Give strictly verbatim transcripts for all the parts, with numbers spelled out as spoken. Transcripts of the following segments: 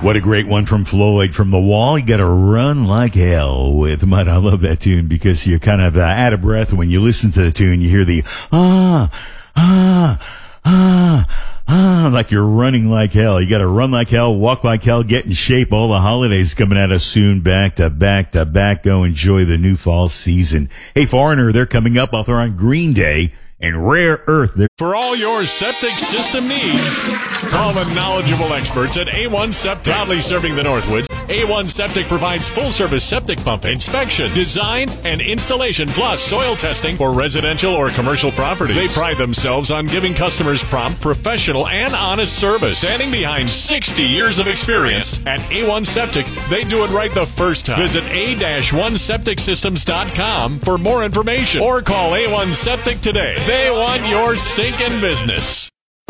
What a great one from Floyd from The Wall. You got to run like hell with Mud. I love that tune because you're kind of uh, out of breath when you listen to the tune. You hear the ah, ah, ah, ah, like you're running like hell. You got to run like hell, walk like hell, get in shape. All the holidays coming at us soon, back to back to back. Go enjoy the new fall season. Hey, Foreigner, they're coming up. They're on Green Day and Rare Earth. They're- For all your septic system needs, call the knowledgeable experts at A one Septic. Proudly serving the Northwoods, A one Septic provides full-service septic pump inspection, design, and installation, plus soil testing for residential or commercial properties. They pride themselves on giving customers prompt, professional, and honest service. Standing behind sixty years of experience at A one Septic, they do it right the first time. Visit A one septic systems dot com for more information or call A one Septic today. They want your stinking business.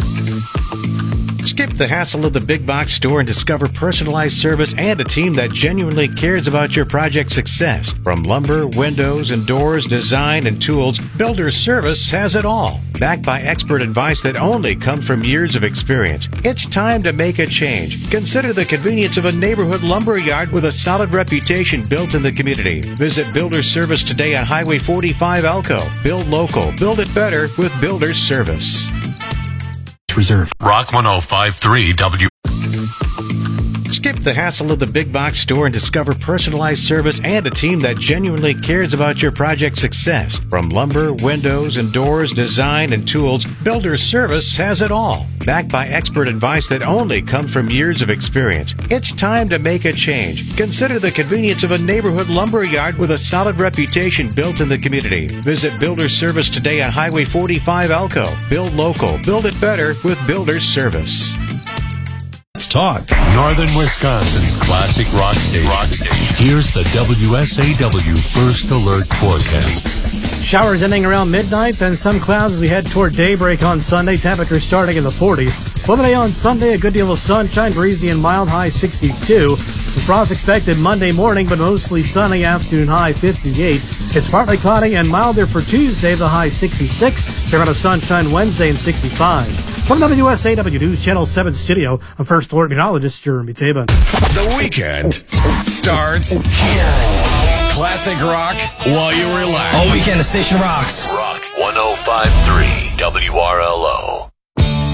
Skip the hassle of the big box store and discover personalized service and a team that genuinely cares about your project success. From lumber, windows, and doors, design, and tools, Builder Service has it all. Backed by expert advice that only comes from years of experience, it's time to make a change. Consider the convenience of a neighborhood lumber yard with a solid reputation built in the community. Visit Builder Service today on Highway forty-five Elko. Build local. Build it better with Builder Service. Reserve. Rock one oh five point three W. Skip the hassle of the big box store and discover personalized service and a team that genuinely cares about your project success. From lumber, windows, and doors, design, and tools, Builder Service has it all. Backed by expert advice that only comes from years of experience, it's time to make a change. Consider the convenience of a neighborhood lumber yard with a solid reputation built in the community. Visit Builder Service today on Highway forty-five Elko. Build local. Build it better with Builder Service. Let's talk Northern Wisconsin's classic rock station. Rock station. Here's the W S A W First Alert forecast. Showers ending around midnight, then some clouds as we head toward daybreak on Sunday. Temperatures starting in the forties. Day on Sunday, a good deal of sunshine, breezy and mild, high sixty-two. The frost expected Monday morning, but mostly sunny, afternoon high fifty-eight. It's partly cloudy and milder for Tuesday, the high sixty-six. Fair amount of sunshine Wednesday and sixty-five. From W S A W News Channel seven studio, I'm First Alert Meteorologist Jeremy Tabin. The weekend starts here. Classic rock while you relax. All weekend, the station rocks. Rock one oh five point three W R L O.